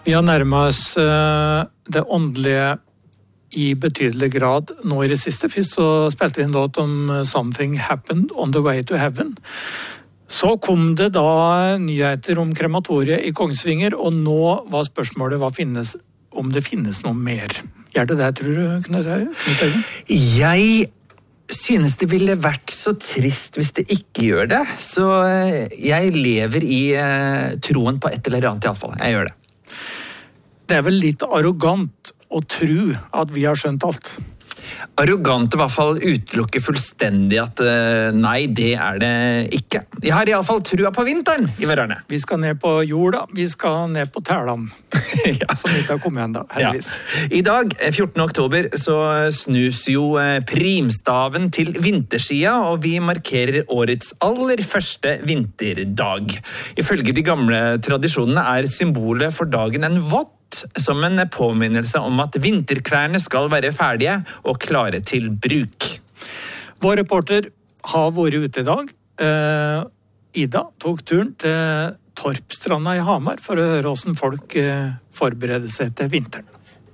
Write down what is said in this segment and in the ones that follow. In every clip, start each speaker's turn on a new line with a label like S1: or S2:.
S1: Vi har nærmet oss det åndelige i betydelig grad nå i det siste. Først så spilte vi en låt om Something Happened on the Way to Heaven. Så kom det da nyheter om krematoriet i Kongsvinger, og nå var spørsmålet om det finnes noe mer. Gjør det det, tror du, Knut Øyvind?
S2: Jeg synes det ville vært så trist hvis det ikke gjør det, så jeg lever i troen på et eller annet i alle fall. Jeg gjør det.
S1: Det er vel litt arrogant å tro at vi har skjønt alt.
S2: Arrogant i hvert fall utelukker fullstendig at nei, det er det ikke. Jeg har i alle fall trua på vinteren i hverandre.
S1: Vi skal ned på jorda, vi skal ned på Tæland.
S2: Ja.
S1: Som ikke har kommet igjen da, heldigvis.
S2: Ja. I dag, 14. oktober, så snus jo primstaven til vinterskia, og vi markerer årets aller første vinterdag. Ifølge de gamle tradisjonene er symbolet for dagen en vott, som en påminnelse om at vinterklærne skal være ferdige og klare til bruk.
S1: Vår reporter har vært ute i dag. Ida tok turen til Torpstranda i Hamar for å høre hvordan folk forbereder seg til vinteren.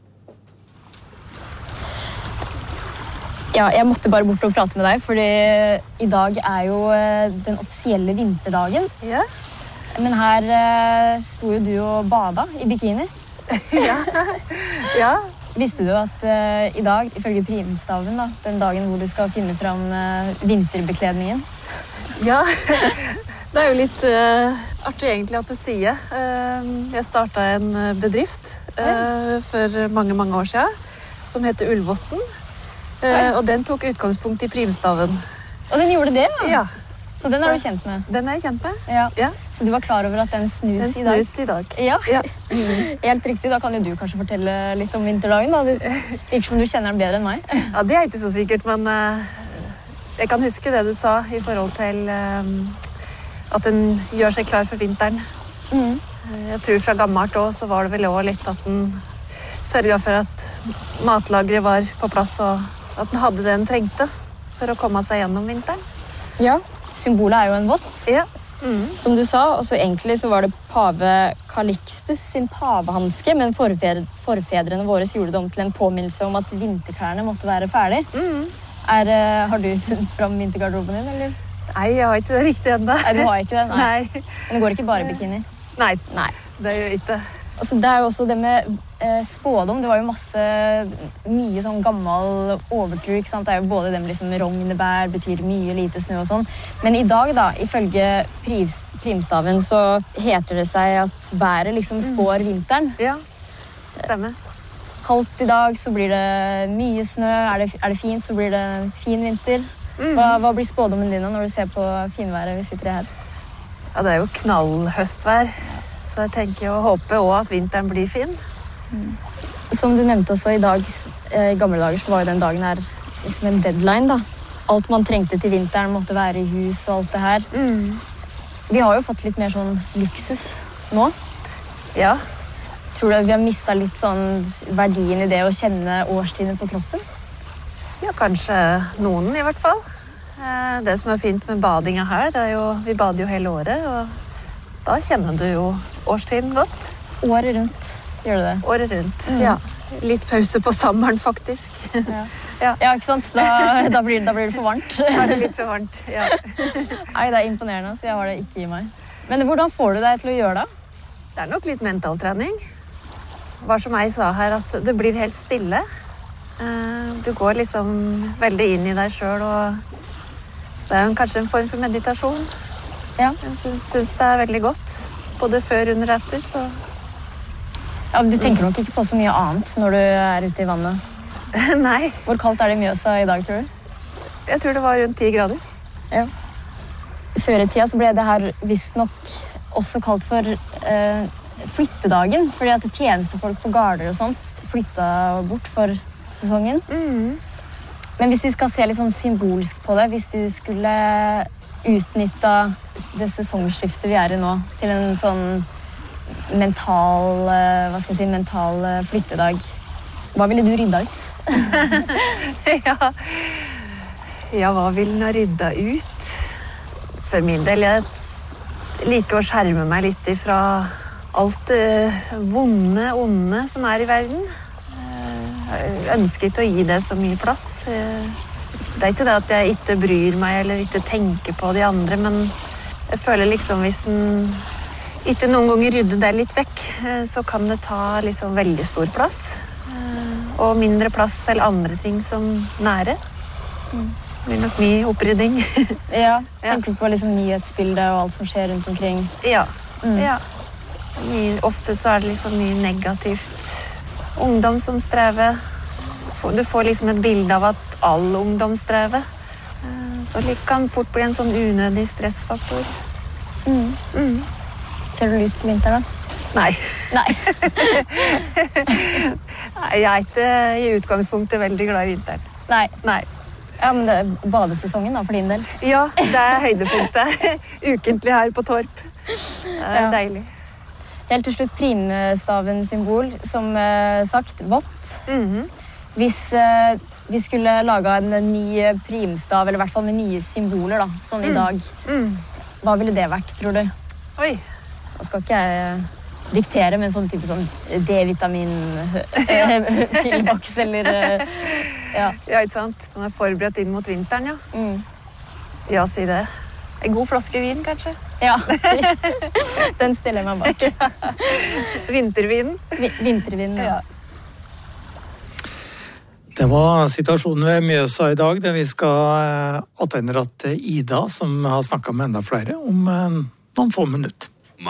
S3: Ja, jeg måtte bare bort og prate med deg, fordi i dag er jo den offisielle vinterdagen.
S4: Ja.
S3: Men her sto jo du og bada i bikini.
S4: Ja.
S3: Visste du at i dag, ifølge primstaven, da, den dagen hvor du skal finne fram vinterbekledningen?
S4: Ja, det er jo litt artig egentlig at du sier. Jeg startet en bedrift for mange, mange år siden, som heter Ullvotten. Og den tok utgangspunkt i primstaven.
S3: Og den gjorde det, da?
S4: Ja.
S3: Så den er du kjent med?
S4: Den er jeg kjent med.
S3: Ja.
S4: Ja.
S3: Så du var klar over at den snus i dag?
S4: Den snus i dag.
S3: Ja.
S4: Ja.
S3: Helt riktig. Da kan jo du kanskje fortelle litt om vinterdagen, da. Det virker som du kjenner den bedre enn meg.
S4: Ja, det er ikke så sikkert, men jeg kan huske det du sa i forhold til at den gjør seg klar for vinteren.
S3: Mm.
S4: Jeg tror fra gammelt også, så var det vel også litt at den sørget for at matlagret var på plass, og at den hadde det den trengte for å komme seg gjennom vinteren.
S3: Ja. Symbolet er jo en vott,
S4: Ja.
S3: som du sa, og så egentlig så var det pave Calixtus sin pavehanske, men forfedrene våre gjorde det om til en påminnelse om at vinterklærne måtte være ferdig. Har du funnet fram vintergarderoben din, eller?
S4: Nei, jeg har ikke det riktig enda.
S3: Nei, du har ikke det?
S4: Nei.
S3: Men det går ikke bare i bikini?
S4: Nei,
S3: Nei.
S4: det gjør ikke.
S3: Altså, det er jo også det med spådom. Det var jo mye sånn gammel overtro, ikke sant? Det er jo både det med liksom rognebær, betyr mye lite snø og sånn. Men i dag da, ifølge primstaven, så heter det seg at været liksom spår vinteren.
S4: Ja, stemmer.
S3: Kaldt i dag, så blir det mye snø. Er det fint, så blir det en fin vinter. Hva blir spådommen din når du ser på finværet vi sitter i her?
S4: Ja, det er jo knallhøstvær. Så jeg tenker og håper også at vinteren blir fin.
S3: Som du nevnte også i dag, i gamle dager, så var jo den dagen her liksom en deadline, da. Alt man trengte til vinteren måtte være i hus og alt det her. Vi har jo fått litt mer sånn luksus nå.
S4: Ja.
S3: Tror du vi har mistet litt sånn verdien i det å kjenne årstidene på kroppen?
S4: Ja, kanskje noen i hvert fall. Det som er fint med badinga her, er jo, vi bader jo hele året, og da kjenner du jo årstiden godt.
S3: Året rundt, gjør du det?
S4: Året rundt, ja. Litt pause på sommeren, faktisk.
S3: Ja, ikke sant? Da blir det for varmt.
S4: Da er det litt for varmt, ja.
S3: Nei, det er imponerende, så jeg har det ikke i meg. Men hvordan får du deg til å gjøre det?
S4: Det er nok litt mentaltrening. Hva som jeg sa her, at det blir helt stille. Du går liksom veldig inn i deg selv, så det er kanskje en form for meditasjon.
S3: Ja.
S4: Jeg synes det er veldig godt, både før, under og etter, så...
S3: Ja, men du tenker nok ikke på så mye annet når du er ute i vannet.
S4: Nei.
S3: Hvor kaldt er det i Mjøsa i dag, tror du?
S4: Jeg tror det var rundt 10 grader.
S3: Ja. Før i tida så ble det her visst nok også kalt for flyttedagen, fordi at tjenestefolk på gårder og sånt flyttet bort for sesongen. Men hvis vi skal se litt sånn symbolsk på det, hvis du skulle utnyttet det sesongskiftet vi er i nå til en sånn mental flyttedag, hva ville du rydda ut?
S4: Ja, hva vil den ha rydda ut? For min del, jeg liker å skjerme meg litt ifra alt det vonde, onde som i verden. Jeg ønsker ikke å gi det så mye plass. Det ikke det at jeg ikke bryr meg eller ikke tenker på de andre, men jeg føler liksom hvis en ikke noen ganger rydder det litt vekk, så kan det ta liksom veldig stor plass. Og mindre plass til andre ting som nære. Det blir nok mye opprydding.
S3: Ja, tenker du på liksom nyhetsbildet og alt som skjer rundt omkring?
S4: Ja. Ofte så det liksom mye negativt. Ungdom som strever. Du får liksom et bilde av at all ungdom strever. Så det kan fort bli en sånn unødig stressfaktor.
S3: Ser du lys på vinteren da?
S4: Nei.
S3: Nei.
S4: Jeg ikke i utgangspunktet veldig glad i vinteren.
S3: Nei. Ja, men det badesesongen da, for din del.
S4: Ja, det høydepunktet. Ukentlig her på Torp. Det deilig.
S3: Helt til slutt primstavens symbol, som sagt, vått. Hvis vi skulle lage en ny primstav, eller i hvert fall med nye symboler da, sånn i dag, hva ville det vært, tror du?
S4: Oi.
S3: Nå skal ikke jeg diktere med en sånn type sånn D-vitamin-pillboks, eller...
S4: Ja, ikke sant? Sånn forberedt inn mot vinteren, ja. Ja, si det. En god flaske vin, kanskje?
S3: Ja, den stiller jeg meg bak.
S4: Vintervinen.
S3: Vintervinen, ja.
S1: Det var situasjonen ved Mjøsa i dag, der vi skal attendre at Ida, som har snakket med enda flere, om noen få minutter.